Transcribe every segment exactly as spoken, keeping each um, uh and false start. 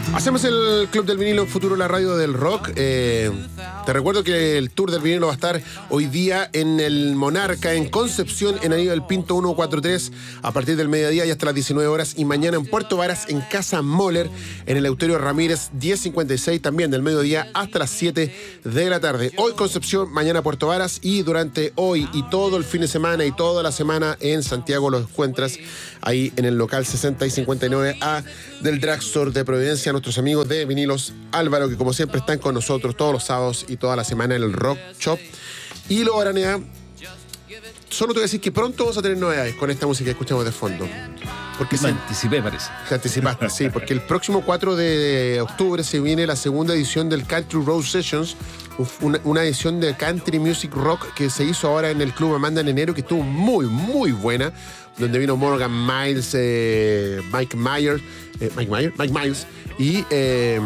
Hacemos el Club del Vinilo en Futuro, la radio del rock. Eh, te recuerdo que el Tour del Vinilo va a estar hoy día en el Monarca, en Concepción, en Aníbal Pinto ciento cuarenta y tres, a partir del mediodía y hasta las diecinueve horas. Y mañana en Puerto Varas, en Casa Moller, en el Eleuterio Ramírez, diez cincuenta y seis, también del mediodía hasta las siete de la tarde. Hoy Concepción, mañana Puerto Varas, y durante hoy y todo el fin de semana y toda la semana en Santiago los encuentras ahí en el local sesenta y cincuenta y nueve A del Drugstore de Providencia. Nuestros amigos de Vinilos Álvaro, que como siempre están con nosotros todos los sábados y toda la semana en el Rock Shop. Y luego, Aranea, solo te voy a decir que pronto vamos a tener novedades con esta música que escuchamos de fondo. Porque Me se, anticipé, parece. Te anticipaste, sí, porque el próximo cuatro de octubre se viene la segunda edición del Country Road Sessions, una, una edición de Country Music Rock que se hizo ahora en el Club Amanda en enero, que estuvo muy, muy buena, donde vino Morgan Miles, eh, Mike Myers, eh, Mike Myers, Mike Miles, y eh,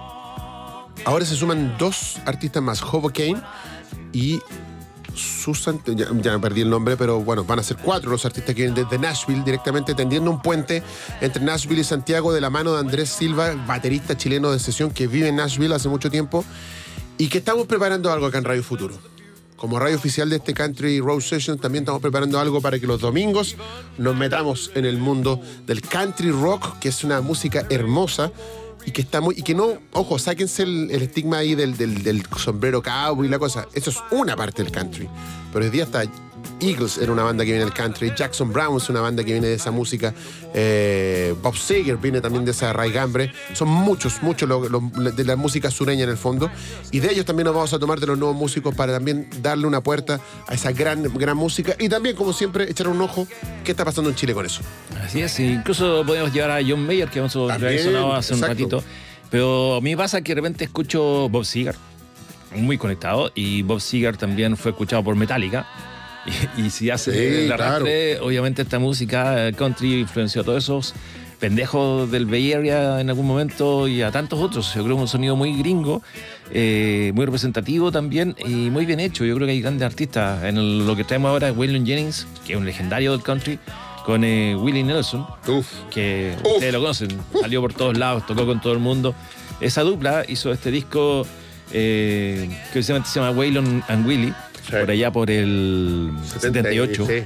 ahora se suman dos artistas más, Hoboken y Susan, ya, ya perdí el nombre, pero bueno, van a ser cuatro los artistas que vienen desde Nashville, directamente tendiendo un puente entre Nashville y Santiago, de la mano de Andrés Silva, baterista chileno de sesión que vive en Nashville hace mucho tiempo, y que estamos preparando algo acá en Radio Futuro. Como radio oficial de este Country Road Session, también estamos preparando algo para que los domingos nos metamos en el mundo del country rock, que es una música hermosa y que está muy, y que no, ojo, sáquense el, el estigma ahí del, del, del sombrero cowboy y la cosa. Eso es una parte del country. Pero hoy día está Eagles, era una banda que viene del country. Jackson Browne es una banda que viene de esa música. Eh, Bob Seger viene también de esa raigambre. Son muchos, muchos lo, lo, de la música sureña en el fondo. Y de ellos también nos vamos a tomar de los nuevos músicos para también darle una puerta a esa gran, gran música. Y también, como siempre, echar un ojo qué está pasando en Chile con eso. Así es, incluso podemos llevar a John Mayer, que hemos sonado hace un ratito. Pero a mí pasa que de repente escucho Bob Seger, muy conectado, y Bob Seger también fue escuchado por Metallica. Y, y si hace sí, el arrastre, claro. Obviamente esta música country influenció a todos esos pendejos del Bay Area en algún momento y a tantos otros. Yo creo que es un sonido muy gringo, eh, muy representativo también y muy bien hecho. Yo creo que hay grandes artistas. En el, lo que traemos ahora es Waylon Jennings, que es un legendario del country, con eh, Willie Nelson, Uf. que Uf. ustedes lo conocen, Uf. salió por todos lados, tocó con todo el mundo. Esa dupla hizo este disco eh, que se llama Waylon and Willie, sí. por allá por el setenta y ocho. Sí.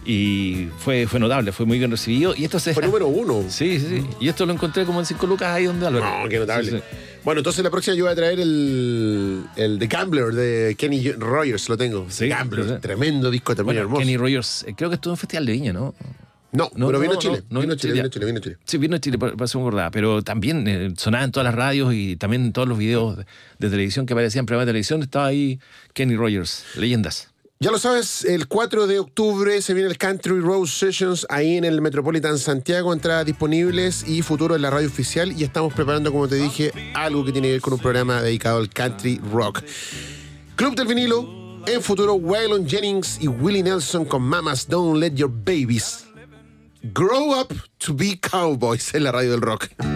Y fue, fue notable, fue muy bien recibido. Y esto se fue está... número uno. Sí, sí, sí. Y esto lo encontré como en cinco lucas ahí donde Álvaro. No, qué notable. Sí, sí. Bueno, entonces la próxima yo voy a traer el, el The Gambler de Kenny Rogers, lo tengo. Sí, The Gambler, sí. Tremendo disco también, bueno, hermoso. Kenny Rogers, creo que estuvo en un festival de Viña, ¿no? No, no, pero vino no, a Chile. No, no, vino a Chile, vino a Chile, vino a Chile. Sí, vino a Chile, pasó un gordada. Pero también eh, sonaba en todas las radios y también en todos los videos de, de televisión que aparecían en programas de televisión. Estaba ahí Kenny Rogers, leyendas. Ya lo sabes, el cuatro de octubre se viene el Country Road Sessions ahí en el Metropolitan Santiago, entradas disponibles y futuro en la radio oficial, y estamos preparando, como te dije, algo que tiene que ver con un programa dedicado al country rock. Club del Vinilo, en futuro, Waylon Jennings y Willie Nelson con Mamas Don't Let Your Babies Grow Up to Be Cowboys en la radio del rock.